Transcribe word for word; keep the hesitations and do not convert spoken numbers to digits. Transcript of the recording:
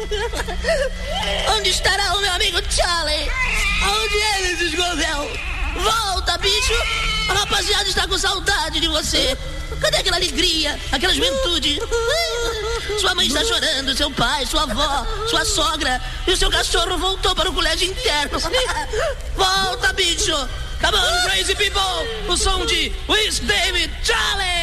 Onde estará o meu amigo Charlie? Onde ele se escondeu? Volta, bicho! A rapaziada está com saudade de você. Cadê aquela alegria, aquela juventude? Sua mãe está chorando, seu pai, sua avó, sua sogra e o seu cachorro voltou para o colégio interno. Volta, bicho! Come on, crazy people! O som de Wiz David Charlie!